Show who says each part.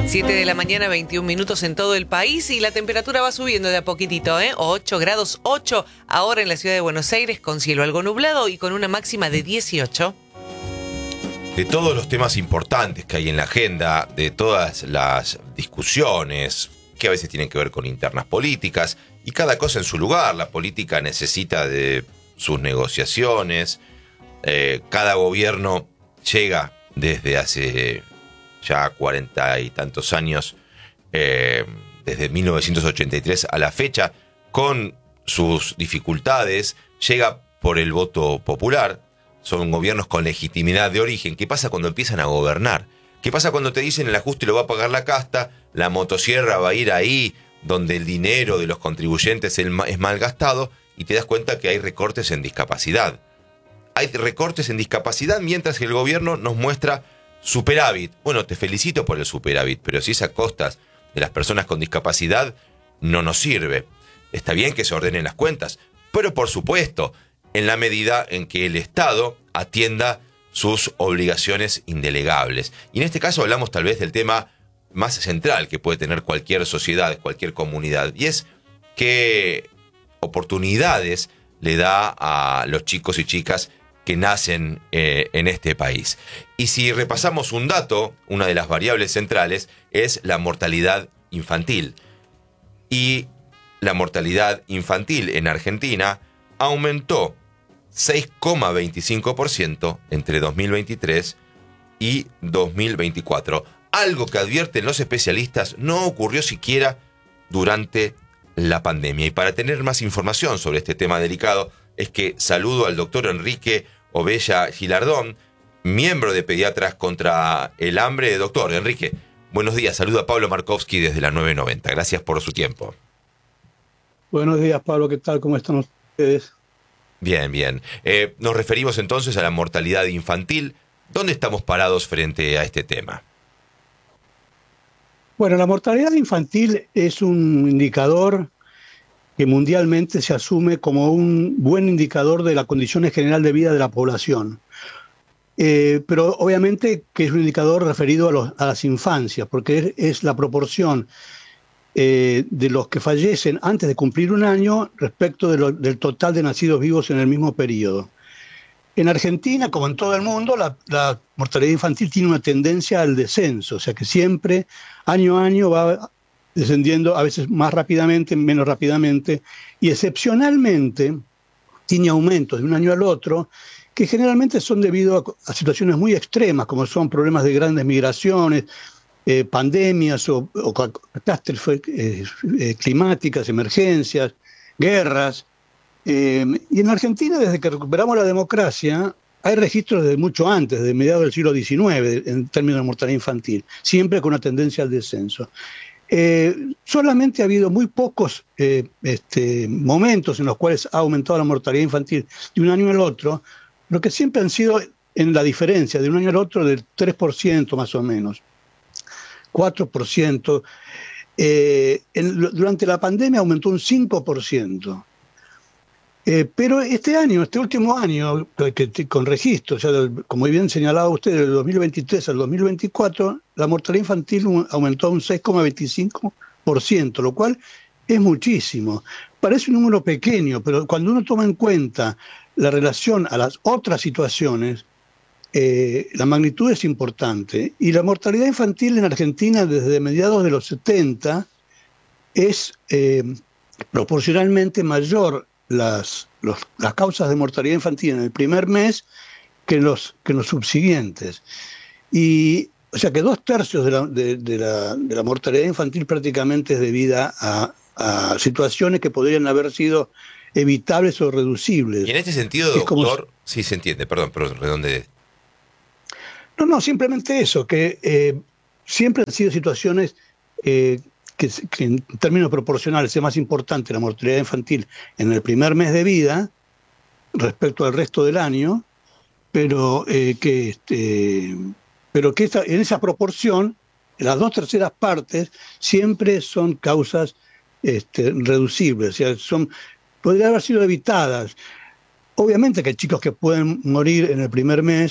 Speaker 1: 7 de la mañana, 21 minutos en todo el país y la temperatura va subiendo de a poquitito, 8 grados 8 ahora en la ciudad de Buenos Aires con cielo algo nublado y con una máxima de 18.
Speaker 2: De todos los temas importantes que hay en la agenda, de todas las discusiones que a veces tienen que ver con internas políticas y cada cosa en su lugar, la política necesita de sus negociaciones, cada gobierno llega desde hace ya 40 y tantos años, desde 1983 a la fecha, con sus dificultades, llega por el voto popular, son gobiernos con legitimidad de origen. ¿Qué pasa cuando empiezan a gobernar? ¿Qué pasa cuando te dicen el ajuste lo va a pagar la casta, la motosierra va a ir ahí donde el dinero de los contribuyentes es mal gastado y te das cuenta que hay recortes en discapacidad? Hay recortes en discapacidad mientras que el gobierno nos muestra superávit. Bueno, te felicito por el superávit, pero si es a costas de las personas con discapacidad, no nos sirve. Está bien que se ordenen las cuentas, pero por supuesto, en la medida en que el Estado atienda sus obligaciones indelegables. Y en este caso hablamos tal vez del tema más central que puede tener cualquier sociedad, cualquier comunidad, y es qué oportunidades le da a los chicos y chicas que nacen en este país. Y si repasamos un dato, una de las variables centrales es la mortalidad infantil. Y la mortalidad infantil en Argentina aumentó 6,25% entre 2023 y 2024. Algo que advierten los especialistas no ocurrió siquiera durante la pandemia. Y para tener más información sobre este tema delicado es que saludo al doctor Enrique Obella Gilardón, miembro de Pediatras contra el Hambre. Doctor Enrique, buenos días. Saludo a Pablo Markovsky desde la 990. Gracias por su tiempo.
Speaker 3: Buenos días, Pablo. ¿Qué tal? ¿Cómo están ustedes?
Speaker 2: Bien, bien. Nos referimos entonces a la mortalidad infantil. ¿Dónde estamos parados frente a este tema?
Speaker 3: Bueno, la mortalidad infantil es un indicador que mundialmente se asume como un buen indicador de la condición general de vida de la población. Pero obviamente que es un indicador referido a las infancias, porque es la proporción de los que fallecen antes de cumplir un año respecto del total de nacidos vivos en el mismo periodo. En Argentina, como en todo el mundo, la mortalidad infantil tiene una tendencia al descenso, o sea que siempre, año a año, va descendiendo, a veces más rápidamente, menos rápidamente, y excepcionalmente tiene aumentos de un año al otro, que generalmente son debido a situaciones muy extremas, como son problemas de grandes migraciones, pandemias o catástrofes climáticas, emergencias, guerras. Y en Argentina, desde que recuperamos la democracia, hay registros desde mucho antes, desde mediados del siglo XIX, en términos de mortalidad infantil, siempre con una tendencia al descenso. Solamente ha habido muy pocos momentos en los cuales ha aumentado la mortalidad infantil de un año al otro, lo que siempre han sido en la diferencia de un año al otro del 3% más o menos, 4%. Durante la pandemia aumentó un 5%. Pero este último año, con registros, o sea, como bien señalaba usted, del 2023 al 2024, la mortalidad infantil aumentó un 6,25%, lo cual es muchísimo. Parece un número pequeño, pero cuando uno toma en cuenta la relación a las otras situaciones, la magnitud es importante. Y la mortalidad infantil en Argentina desde mediados de los 70 es proporcionalmente mayor las causas de mortalidad infantil en el primer mes que en los subsiguientes. Y, o sea que 2/3 de la mortalidad infantil prácticamente es debida a situaciones que podrían haber sido evitables o reducibles.
Speaker 2: Y en este sentido, doctor, sí se entiende, perdón, pero redonde.
Speaker 3: No, simplemente eso, que siempre han sido situaciones que en términos proporcionales es más importante la mortalidad infantil en el primer mes de vida respecto al resto del año, pero que en esa proporción, las 2/3 partes siempre son causas reducibles, o sea, podrían haber sido evitadas. Obviamente que hay chicos que pueden morir en el primer mes